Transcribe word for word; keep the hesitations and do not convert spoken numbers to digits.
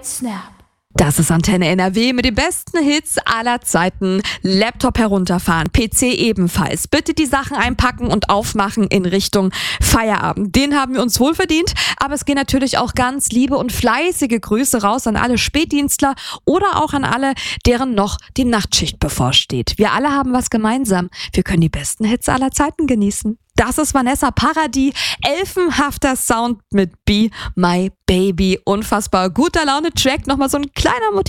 Snap. Das ist Antenne N R W mit den besten Hits aller Zeiten. Laptop herunterfahren, P C ebenfalls. Bitte die Sachen einpacken und aufmachen in Richtung Feierabend. Den haben wir uns wohl verdient, aber es gehen natürlich auch ganz liebe und fleißige Grüße raus an alle Spätdienstler oder auch an alle, deren noch die Nachtschicht bevorsteht. Wir alle haben was gemeinsam. Wir können die besten Hits aller Zeiten genießen. Das ist Vanessa Paradis, elfenhafter Sound mit Be My Baby. Unfassbar guter Laune-Track, nochmal so ein kleiner Motiv.